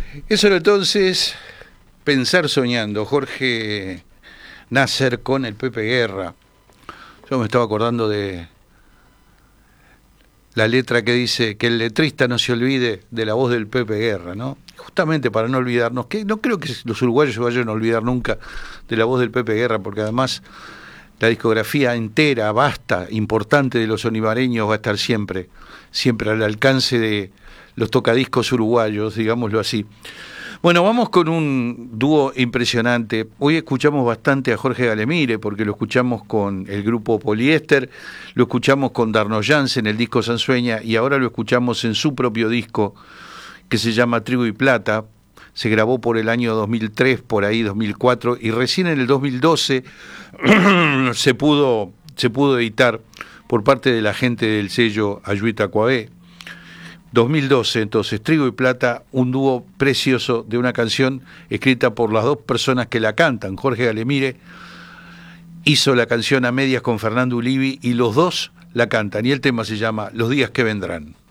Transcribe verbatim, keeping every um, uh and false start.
Eso era entonces Pensar Soñando, Jorge Nasser con el Pepe Guerra. Yo me estaba acordando de la letra que dice que el letrista no se olvide de la voz del Pepe Guerra, ¿no? Justamente para no olvidarnos, que no creo que los uruguayos se vayan a olvidar nunca de la voz del Pepe Guerra, porque además la discografía entera, vasta, importante de los olivareños va a estar siempre, siempre al alcance de los tocadiscos uruguayos, digámoslo así. Bueno, vamos con un dúo impresionante. Hoy escuchamos bastante a Jorge Galemire, porque lo escuchamos con el grupo Poliéster, lo escuchamos con Darno Jansen, el disco Sansueña, y ahora lo escuchamos en su propio disco, que se llama Trigo y Plata. Se grabó por el año dos mil tres, por ahí dos mil cuatro, y recién en el dos mil doce se pudo, se pudo editar por parte de la gente del sello Ayuita Coabé. dos mil doce, entonces, Trigo y Plata, un dúo precioso de una canción escrita por las dos personas que la cantan. Jorge Galemire hizo la canción a medias con Fernando Ulivi y los dos la cantan, y el tema se llama Los días que vendrán.